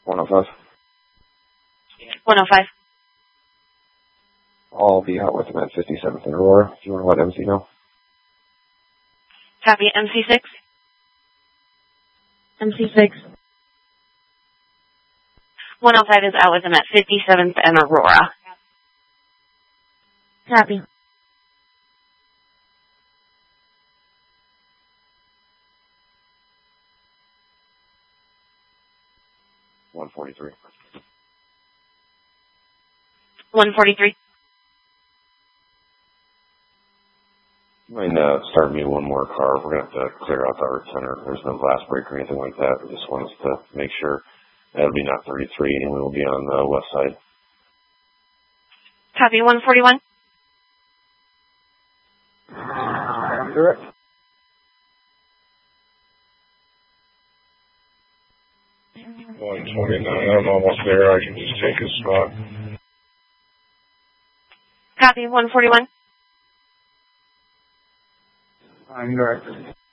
105. 105. I'll be out with him at 57th and Aurora. If you want to let MC know. Copy. MC6. MC6. 105 is out with him at 57th and Aurora. Copy. One 143. 143. Mind start me one more car. We're going to have to clear out the art center. There's no glass break or anything like that. We just want us to make sure that'll be not 33 and we will be on the west side. Copy. 141. Direct. I'm almost there. I can just take his spot. Copy. 141. I'm direct.